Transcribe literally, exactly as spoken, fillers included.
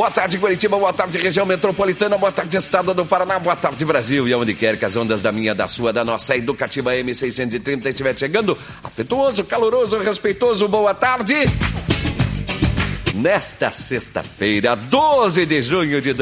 Boa tarde, Curitiba, boa tarde, região metropolitana, boa tarde, estado do Paraná, boa tarde, Brasil. E aonde quer que as ondas da minha, da sua, da nossa educativa M seiscentos e trinta estiver chegando, afetuoso, caloroso, respeitoso, boa tarde. Nesta sexta-feira, doze de junho de